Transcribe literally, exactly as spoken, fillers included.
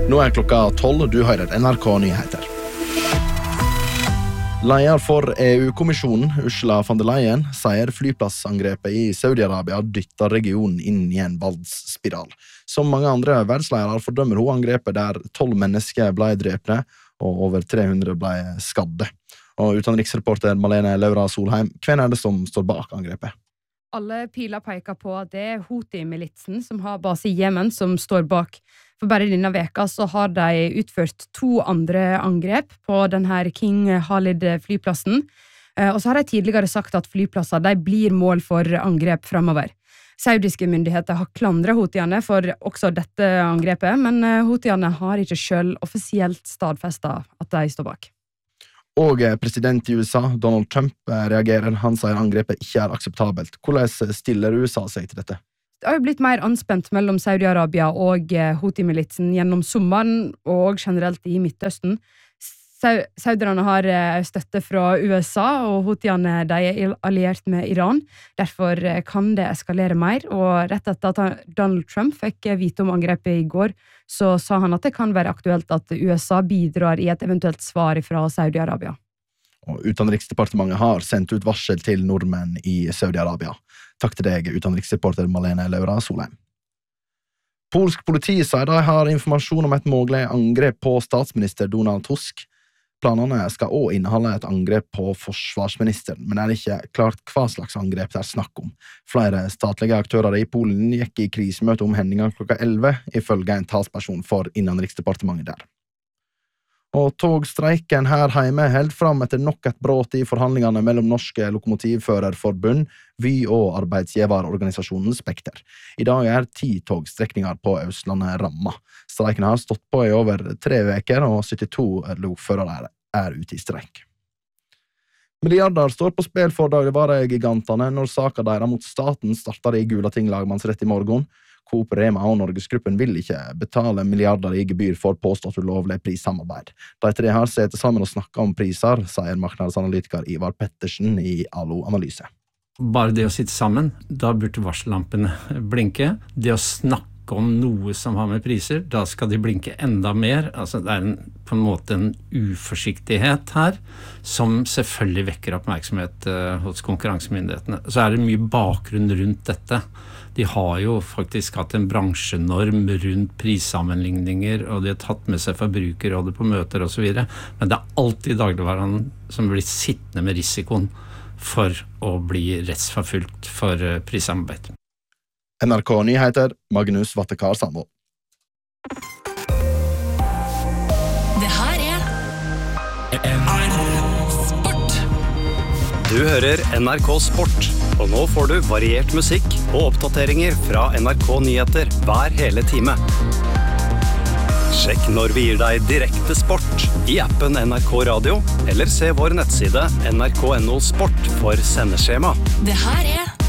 Nå er klokka tolv, og du hører N R K Nyheter. Leder for E U-kommisjonen, Ursula von der Leyen, sier flyplassangrepet i Saudi-Arabia dytter regionen inn i en voldsspiral. Som mange andre verdensledere fordømmer hun angrepet der tolv mennesker ble drepne og over tre hundre ble skadde. Og utenriksreporter Malene Laura Solheim, hvem er det som står bak angrepet? Alle piler peker på at det er Houthi-militsen som har base i Jemen som står bak. For bare denne veka så har de utført to andre angrep på denne King Khalid-flyplassen. Og så har de tidligere sagt at flyplasser de blir mål for angrep fremover. Saudiske myndigheter har klandret Houthiene for også dette angrepet, men Houthiene har ikke selv offisielt stadfestet at de står bak. Og president i U S A, Donald Trump, reagerer. Han sier angrepet ikke er akseptabelt. Hvordan stiller U S A seg til dette? Det har jo blitt mer anspent mellom Saudi-Arabia og Houthi-militsen gjennom sommeren og generelt i Midtøsten. Sauderne har støtte fra U S A, og Houthiene de er alliert med Iran. Derfor kan det eskalere mer, og rett etter at Donald Trump fikk vite om angrepet i går, så sa han at det kan være aktuelt at U S A bidrar i et eventuelt svar fra Saudi-Arabia. Og Utenriksdepartementet har sendt ut varsel til nordmenn i Saudi-Arabia. Takk til deg, utenriksreporter Malene Laura Solheim. Polsk politi sier de har informasjon om et mulig angrep på statsminister Donald Tusk. Planene skal også inneholde et angrep på forsvarsministeren, men det er ikke klart hva slags angrep det er snakk om. Flere statlige aktører i Polen gikk i krisemøte om hendinga klokka elleve, ifølge en talsperson for Innenriksdepartementet der. Og togstreiken her hjemme held fram etter nok et brot i forhandlingene mellom Norske Lokomotivførerforbund, Vy og arbeidsgiverorganisasjonen Spekter. I dag er ti togstrekninger på Østlandet ramma. Streiken har stått på i over tre veker, og syttito lokførere er ute i streik. Milliarder står på spill for dagligvaregigantene når saka deres mot staten starter i Gulating lagmannsrett i morgen. Coop, Rema og Norgesgruppen vil ikke betale milliarder i gebyr for påstått ulovlig prissamarbeid. De tre har sett sammen og snakket om priser, sier markedsanalytiker Ivar Pettersen i Alo Analyse. Bare det å sitte sammen, da burde varsellampene blinke. Det å snakke om noe som har med priser, da skal de blinke enda mer. Altså, det er en, på en måte en uforsiktighet her, som selvfølgelig vekker oppmerksomhet uh, hos konkurransemyndighetene. Så er det mye bakgrunn rundt dette. De har jo faktisk hatt en bransjenorm rundt prissammenligninger, og de har tatt med seg forbrukerrådet på møter og så videre. Men det er alltid dagligvaren som blir sittende med risikoen for å bli rettsforfulgt for prissamarbeid. N R K Nyheter, Magnus Vattekar Sandvold. Det her er N R K Sport. Du hører N R K Sport, og nå får du variert musikk og oppdateringer fra N R K Nyheter hver hele time. Sjekk når vi gir deg direkte sport i appen N R K Radio, eller se vår nettside N R K punktum no sport for sendeskjema. Det her er